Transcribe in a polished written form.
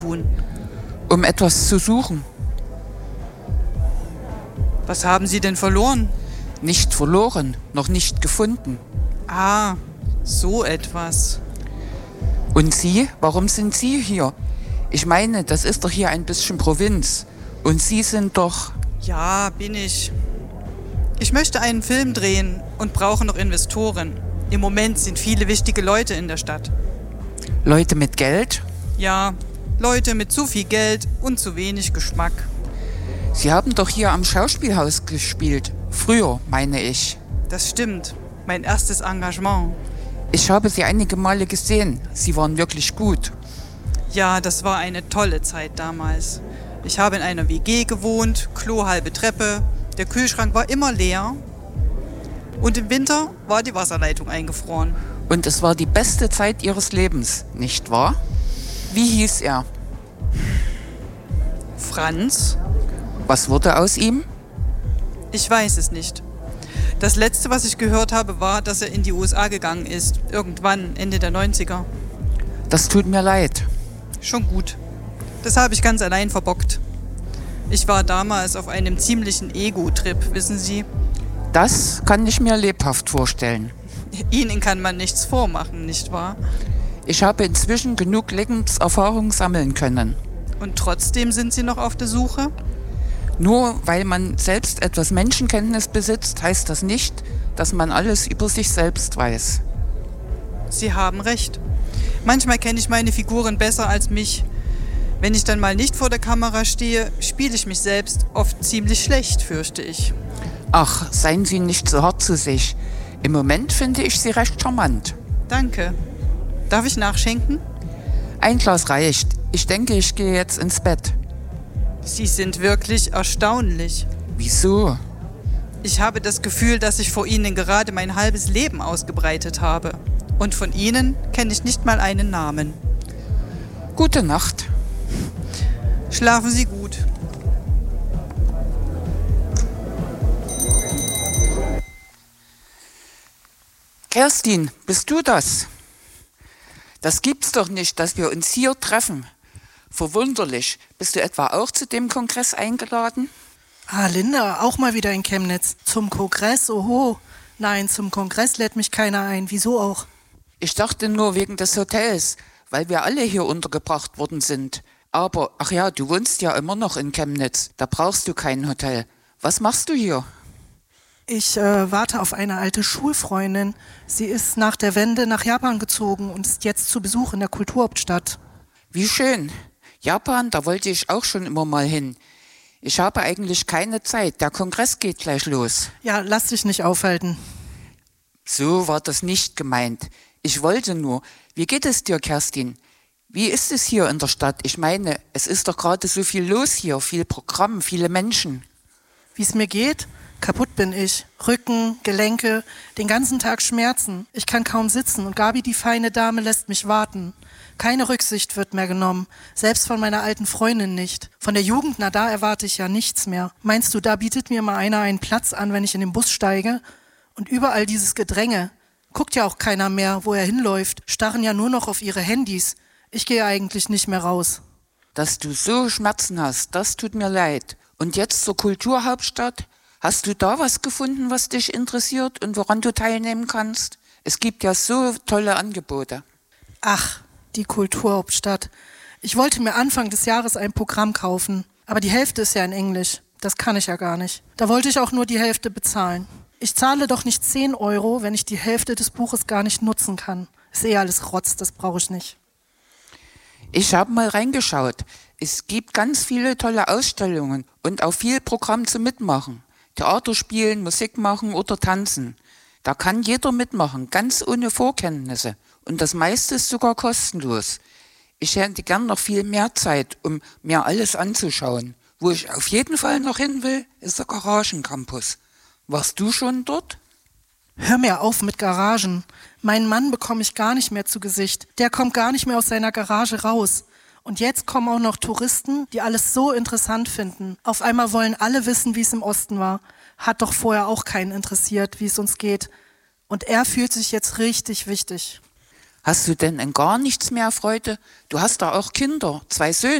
tun. Um etwas zu suchen. Was haben Sie denn verloren? Nicht verloren, noch nicht gefunden. Ah, so etwas. Und Sie? Warum sind Sie hier? Ich meine, das ist doch hier ein bisschen Provinz. Und Sie sind doch... Ja, bin ich. Ich möchte einen Film drehen und brauche noch Investoren. Im Moment sind viele wichtige Leute in der Stadt. Leute mit Geld? Ja, Leute mit zu viel Geld und zu wenig Geschmack. Sie haben doch hier am Schauspielhaus gespielt. Früher, meine ich. Das stimmt. Mein erstes Engagement. Ich habe Sie einige Male gesehen. Sie waren wirklich gut. Ja, das war eine tolle Zeit damals. Ich habe in einer WG gewohnt, Klo halbe Treppe, der Kühlschrank war immer leer und im Winter war die Wasserleitung eingefroren. Und es war die beste Zeit Ihres Lebens, nicht wahr? Wie hieß er? Franz? Was wurde aus ihm? Ich weiß es nicht. Das Letzte, was ich gehört habe, war, dass er in die USA gegangen ist. Irgendwann, Ende der 90er. Das tut mir leid. Schon gut. Das habe ich ganz allein verbockt. Ich war damals auf einem ziemlichen Ego-Trip, wissen Sie? Das kann ich mir lebhaft vorstellen. Ihnen kann man nichts vormachen, nicht wahr? Ich habe inzwischen genug Lebenserfahrung sammeln können. Und trotzdem sind Sie noch auf der Suche? Nur weil man selbst etwas Menschenkenntnis besitzt, heißt das nicht, dass man alles über sich selbst weiß. Sie haben recht. Manchmal kenne ich meine Figuren besser als mich. Wenn ich dann mal nicht vor der Kamera stehe, spiele ich mich selbst oft ziemlich schlecht, fürchte ich. Ach, seien Sie nicht so hart zu sich. Im Moment finde ich Sie recht charmant. Danke. Darf ich nachschenken? Ein Glas reicht. Ich denke, ich gehe jetzt ins Bett. Sie sind wirklich erstaunlich. Wieso? Ich habe das Gefühl, dass ich vor Ihnen gerade mein halbes Leben ausgebreitet habe. Und von Ihnen kenne ich nicht mal einen Namen. Gute Nacht. Schlafen Sie gut. Kerstin, bist du das? Das gibt's doch nicht, dass wir uns hier treffen. Verwunderlich. Bist du etwa auch zu dem Kongress eingeladen? Ah, Linda, auch mal wieder in Chemnitz. Zum Kongress? Oho. Nein, zum Kongress lädt mich keiner ein. Wieso auch? Ich dachte nur wegen des Hotels, weil wir alle hier untergebracht worden sind. Aber, ach ja, du wohnst ja immer noch in Chemnitz. Da brauchst du kein Hotel. Was machst du hier? Ich warte auf eine alte Schulfreundin. Sie ist nach der Wende nach Japan gezogen und ist jetzt zu Besuch in der Kulturhauptstadt. Wie schön. Japan, da wollte ich auch schon immer mal hin. Ich habe eigentlich keine Zeit. Der Kongress geht gleich los. Ja, lass dich nicht aufhalten. So war das nicht gemeint. Ich wollte nur. Wie geht es dir, Kerstin? Wie ist es hier in der Stadt? Ich meine, es ist doch gerade so viel los hier, viel Programm, viele Menschen. Wie es mir geht? Kaputt bin ich. Rücken, Gelenke, den ganzen Tag Schmerzen. Ich kann kaum sitzen und Gabi, die feine Dame, lässt mich warten. Keine Rücksicht wird mehr genommen, selbst von meiner alten Freundin nicht. Von der Jugend, na da erwarte ich ja nichts mehr. Meinst du, da bietet mir mal einer einen Platz an, wenn ich in den Bus steige? Und überall dieses Gedränge. Guckt ja auch keiner mehr, wo er hinläuft, starren ja nur noch auf ihre Handys. Ich gehe eigentlich nicht mehr raus. Dass du so Schmerzen hast, das tut mir leid. Und jetzt zur Kulturhauptstadt? Hast du da was gefunden, was dich interessiert und woran du teilnehmen kannst? Es gibt ja so tolle Angebote. Ach, die Kulturhauptstadt. Ich wollte mir Anfang des Jahres ein Programm kaufen, aber die Hälfte ist ja in Englisch. Das kann ich ja gar nicht. Da wollte ich auch nur die Hälfte bezahlen. Ich zahle doch nicht 10 €, wenn ich die Hälfte des Buches gar nicht nutzen kann. Ist eh alles Rotz, das brauche ich nicht. Ich habe mal reingeschaut. Es gibt ganz viele tolle Ausstellungen und auch viel Programm zum Mitmachen. Theater spielen, Musik machen oder tanzen. Da kann jeder mitmachen, ganz ohne Vorkenntnisse. Und das meiste ist sogar kostenlos. Ich hätte gern noch viel mehr Zeit, um mir alles anzuschauen. Wo ich auf jeden Fall noch hin will, ist der Garagencampus. Warst du schon dort? Hör mir auf mit Garagen. Meinen Mann bekomme ich gar nicht mehr zu Gesicht. Der kommt gar nicht mehr aus seiner Garage raus. Und jetzt kommen auch noch Touristen, die alles so interessant finden. Auf einmal wollen alle wissen, wie es im Osten war. Hat doch vorher auch keinen interessiert, wie es uns geht. Und er fühlt sich jetzt richtig wichtig. Hast du denn in gar nichts mehr Freude? Du hast da auch Kinder, 2 Söhne.